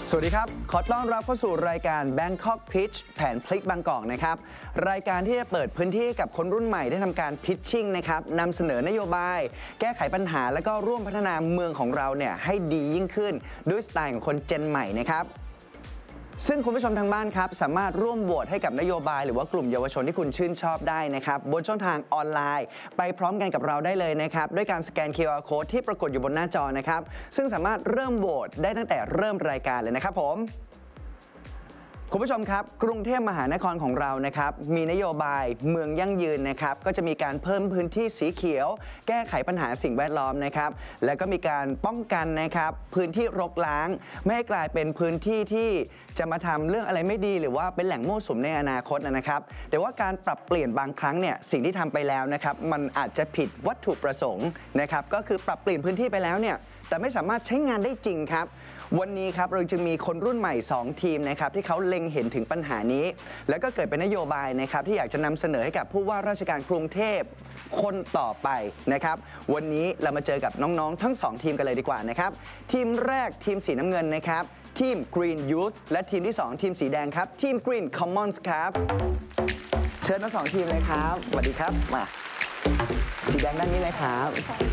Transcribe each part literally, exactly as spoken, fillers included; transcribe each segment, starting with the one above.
สวัสดีครับขอต้อนรับเข้าสู่รายการ Bangkok Pitch แผนพลิกบางกอกนะครับรายการที่จะเปิดพื้นที่กับคนรุ่นใหม่ได้ทำการ pitching นะครับนำเสนอนโยบายแก้ไขปัญหาและก็ร่วมพัฒนาเมืองของเราเนี่ยให้ดียิ่งขึ้นด้วยสไตล์ของคนเจนใหม่นะครับซึ่งคุณผู้ชมทางบ้านครับสามารถร่วมโหวตให้กับนโยบายหรือว่ากลุ่มเยาวชนที่คุณชื่นชอบได้นะครับบนช่องทางออนไลน์ไปพร้อมกันกับเราได้เลยนะครับด้วยการสแกน คิว อาร์ Code ที่ปรากฏอยู่บนหน้าจอนะครับซึ่งสามารถเริ่มโหวตได้ตั้งแต่เริ่มรายการเลยนะครับผมคุณผู้ชมครับกรุงเทพมหานครของเรานะครับมีนโยบายเมืองยั่งยืนนะครับก็จะมีการเพิ่มพื้นที่สีเขียวแก้ไขปัญหาสิ่งแวดล้อมนะครับและก็มีการป้องกันนะครับพื้นที่รกร้างไม่ให้กลายเป็นพื้นที่ที่จะมาทำเรื่องอะไรไม่ดีหรือว่าเป็นแหล่งมั่วสุมในอนาคตนะครับแต่ว่าการปรับเปลี่ยนบางครั้งเนี่ยสิ่งที่ทำไปแล้วนะครับมันอาจจะผิดวัตถุประสงค์นะครับก็คือปรับเปลี่ยนพื้นที่ไปแล้วเนี่ยแต่ไม่สามารถใช้งานได้จริงครับวันนี้ครับเราจึงมีคนรุ่นใหม่สองทีมนะครับที่เขาเล็งเห็นถึงปัญหานี้แล้วก็เกิดเป็นนโยบายนะครับที่อยากจะนำเสนอให้กับผู้ว่าราชการกรุงเทพคนต่อไปนะครับวันนี้เรามาเจอกับน้องๆทั้งสองทีมกันเลยดีกว่านะครับทีมแรกทีมสีน้ำเงินนะครับทีม Green Youth และทีมที่สองทีมสีแดงครับทีม Green Commons ครับเชิญทั้งสองทีมเลยครับสวัสดีครับมาสีแดงด้านนี้เลยครับ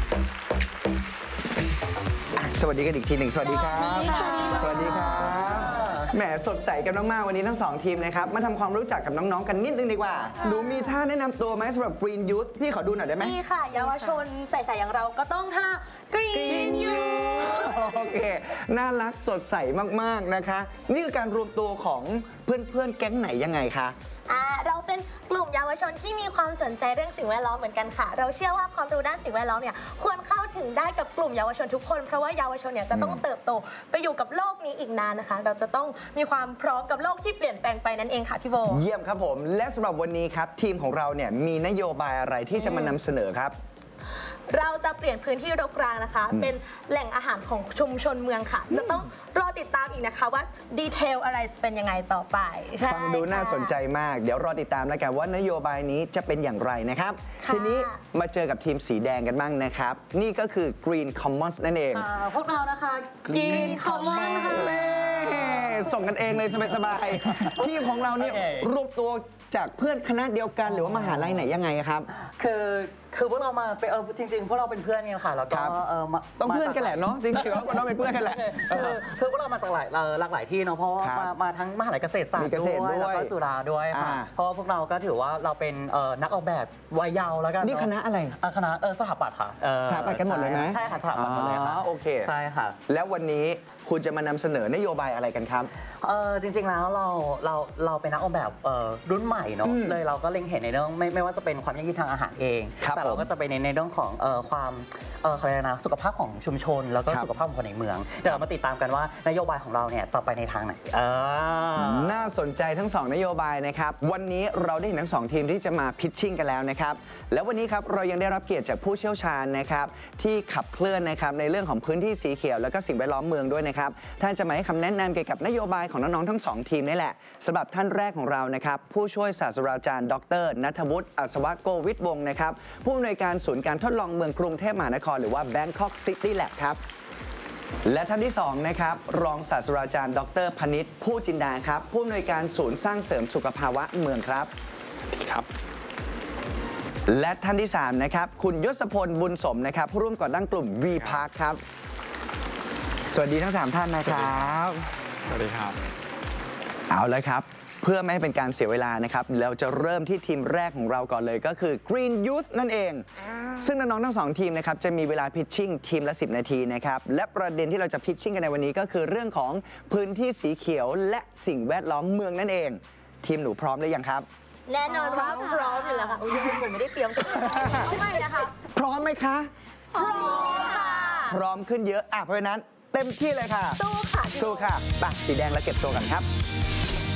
สวัสดีกันอีกทีหนึ่งสวัสดีครับสวัสดีครับแหมสดใสกันมากๆวันนี้ทั้งสองทีมนะครับมาทำความรู้จักกับน้องๆกันนิดนึงดีกว่าหนูมีท่าแนะนำตัวไหมสำหรับ Green Youth พี่ขอดูหน่อยได้ไหมนี่ค่ะเยาวชนใส่ๆอย่างเราก็ต้องท่า Green Youth โอเคน่ารักสดใสมากๆนะคะนี่คือการรวมตัวของเพื่อนๆแก๊งไหนยังไงคะอ่าเราเป็นกลุ่มเยาวชนที่มีความสนใจเรื่องสิ่งแวดล้อมเหมือนกันค่ะเราเชื่อว่าความรู้ด้านสิ่งแวดล้อมเนี่ยควรเข้าถึงได้กับกลุ่มเยาวชนทุกคนเพราะว่าเยาวชนเนี่ยจะต้องเติบโตไปอยู่กับโลกนี้อีกนานนะคะเราจะต้องมีความพร้อมกับโลกที่เปลี่ยนแปลงไปนั่นเองค่ะพี่โบเยี่ยมครับผมและสำหรับวันนี้ครับทีมของเราเนี่ยมีนโยบายอะไรที่จะมานำเสนอครับเราจะเปลี่ยนพื้นที่รกร้างนะคะเป็นแหล่งอาหารของชุมชนเมืองค่ะจะต้องรอติดตามอีกนะคะว่าดีเทลอะไรจะเป็นยังไงต่อไปฟังดูน่าสนใจมากเดี๋ยวรอติดตามแล้วกันว่านโยบายนี้จะเป็นอย่างไรนะครับทีนี้มาเจอกับทีมสีแดงกันบ้างนะครับนี่ก็คือ Green Commons นั่นเองพวกเรานะคะ Green Commons ส่งกันเองเลยสบายๆทีมของเราเนี่ยรวบตัวจากเพื่อนคณะเดียวกันหรือว่ามหาลัยไหนยังไงครับคือคือพวกเรามาเป็นเออจริงๆพวกเราเป็นเพื่อนกันค่ะแล้วก็เออต้องเพื่อนกันแหละเนาะจริงๆแล้วก็ต้องเป็นเพื่อนกันแหละคือคือพวกเรามาจากหลายหลากหลายที่เนาะเพราะว่ามามาทั้งมหาลัยเกษตรศาสตร์ด้วยแล้วก็จุฬาด้วยค่ะเพราะว่าพวกเราก็ถือว่าเราเป็นนักออกแบบวัยเยาว์แล้วกันนี่คณะอะไรคณะเออสถาปัตย์ค่ะสถาปัตย์กันหมดเลยไหมใช่ค่ะสถาปัตย์หมดเลยค่ะโอเคใช่ค่ะแล้ววันนี้คุณจะมานำเสนอนโยบายอะไรกันครับเออจริงๆแล้วเราเราเราเป็นนักออกแบบรุ่นใหม่เนาะเลยเราก็เล็งเห็นในเรื่องไม่ไม่ว่าจะเป็นความยั่งยืนทางอาหารเองแต่เราก็จะไปในในเรื่องของความเขาเรียกนะสุขภาพของชุมชนแล้วก็สุขภาพของคนในเมืองเดี๋ยวเรามาติดตามกันว่านโยบายของเราเนี่ยจะไปในทางไหนน่าสนใจทั้งสองนโยบายนะครับวันนี้เราได้เห็นทั้งสองทีมที่จะมาพิชชิ่งกันแล้วนะครับแล้ววันนี้ครับเรายังได้รับเกียรติจากผู้เชี่ยวชาญนะครับที่ขับเคลื่อนนะครับในเรื่องของพื้นที่สีเขียวแล้วก็สิ่งแวดล้อมเมืองด้วยนะครับท่านจะมาให้คำแนะนำเกี่ยวกับนโยบายของน้องๆทั้งสองทีมนี่แหละสำหรับท่านแรกของเรานะครับผู้ช่วยศาสตราจารย์ดร.ณัฐวุฒิอัศวโกวิทวงศ์นะครับผู้อำนวยการศูนย์การทดลองเมืองกรุงเทพมหานครหรือว่า Bangkok City Lab ครับและท่านที่สองนะครับรองศาสตราจารย์ดร.พนิษฐ์ผู้จินดาครับผู้อำนวยการศูนย์สร้างเสริมสุขภาวะเมืองครับครับและท่านที่สามนะครับคุณยศพลบุญสมนะครับผู้ร่วมก่อตั้งกลุ่ม V Park ครับสวัสดีทั้งสามท่านนะครับสวัสดีครับเอาเลยครับเพื่อไม่ให้เป็นการเสียเวลานะครับเราจะเริ่มที่ทีมแรกของเราก่อนเลยก็คือ Green Youth นั่นเองซึ่งน้องๆทั้งสองทีมนะครับจะมีเวลาพิชชิ่งทีมละสิบนาทีนะครับและประเด็นที่เราจะพิชชิ่งกันในวันนี้ก็คือเรื่องของพื้นที่สีเขียวและสิ่งแวดล้อมเมืองนั่นเองทีมหนูพร้อมหรือยังครับแน่นอนว่าพร้อมอยู่แล้วค่ะอุ้ยผมไม่ได้เตรียมตัวไม่นะคะพร้อมไหมคะพร้อมค่ะพร้อมขึ้นเยอะอ่ะเพราะฉะนั้นเต็มที่เลยค่ะสู้ค่ะสู้ค่ะไปสีแดงแล้วเก็บตัวกันครับ